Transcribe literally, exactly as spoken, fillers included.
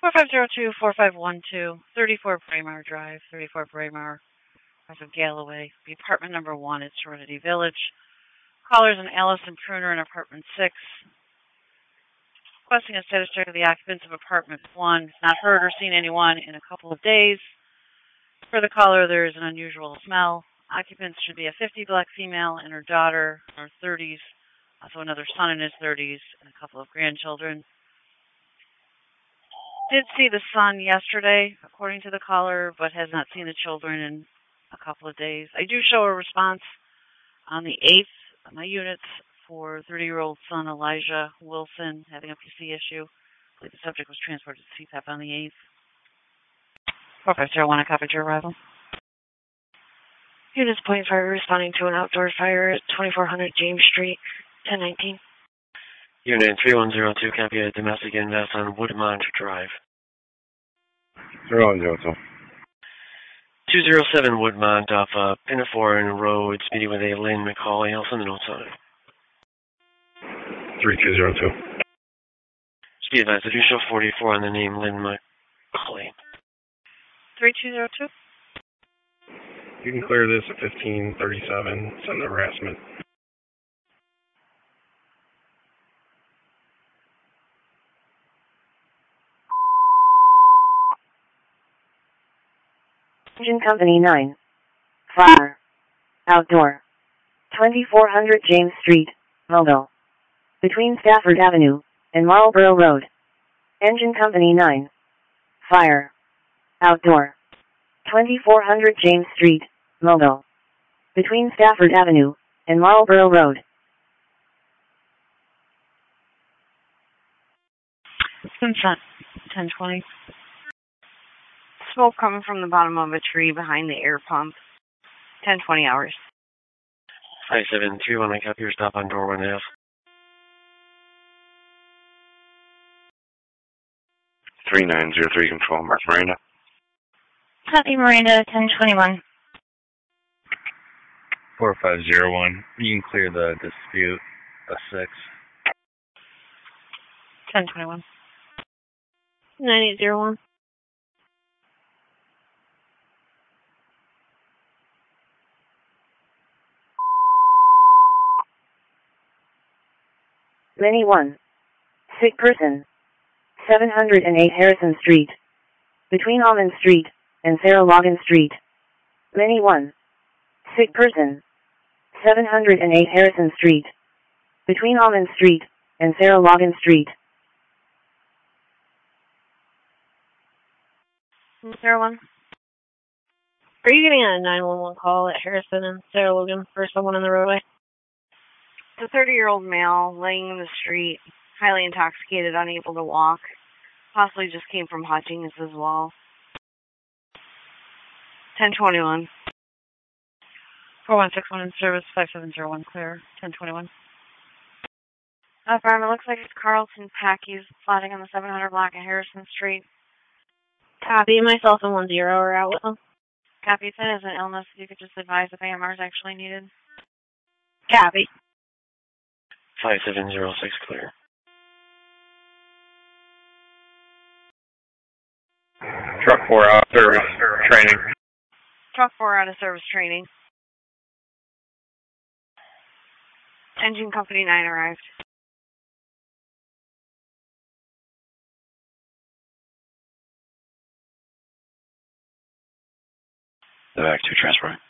four five zero two, four five one two, thirty-four Braemar Drive, thirty-four Braemar, north of Galloway. The apartment number one at Serenity Village. Callers an Allison Pruner in apartment six. Requesting a status check of the occupants of apartment one. Not heard or seen anyone in a couple of days. For the caller, there is an unusual smell. Occupants should be a fifty black female and her daughter in her thirties. Also another son in his thirties and a couple of grandchildren. Did see the son yesterday, according to the caller, but has not seen the children in a couple of days. I do show a response on the eighth of my units for thirty-year-old son Elijah Wilson having a P C issue. I believe the subject was transported to C PAP on the eighth. four five zero one, I copied your arrival. Units point fire responding to an outdoor fire at twenty-four hundred James Street, ten nineteen. Unit three one zero two, copy a domestic invest on Woodmont Drive. zero one zero two. two zero seven Woodmont off uh, Pinafore Road, speeding with a Lynn McCauley. I'll send the notes on it. three two zero two. Speed advised, I do show forty-four on the name Lynn McCauley. three two zero two. You can clear this at fifteen thirty-seven. Send the harassment. Engine Company nine. Fire. Outdoor. twenty-four hundred James Street, Mobile. Between Stafford Avenue and Marlborough Road. Engine Company nine. Fire. Outdoor. twenty-four hundred James Street, Mobile. Between Stafford Avenue and Marlborough Road. Sunset, ten twenty. Smoke coming from the bottom of a tree behind the air pump. ten twenty hours. five seven two, on I copy your stop on door one F. three nine zero three, control, Mark Miranda. Copy Miranda, ten twenty-one. four five zero one, you can clear the dispute, a six. ten twenty-one. nine eight zero one. Many one. Sick person. seven hundred eight Harrison Street. Between Almond Street and Sarah Logan Street. Many one. Sick person. seven hundred eight Harrison Street. Between Almond Street and Sarah Logan Street. Sarah one. Are you getting a nine one one call at Harrison and Sarah Logan for someone in the roadway? It's a thirty-year-old male laying in the street, highly intoxicated, unable to walk. Possibly just came from Hutchings as well. ten twenty-one. four one six one in service, five seven zero one clear, ten twenty-one. Uh, Farm, it looks like it's Carlton Packies plotting on the seven hundred block of Harrison Street. Copy, myself and one zero are out with them. Copy, that is an illness. If you could just advise if A M R is actually needed. Copy. five seven zero six clear. Truck four out of service training. Truck four out of service training. Engine Company nine arrived. The back two transport.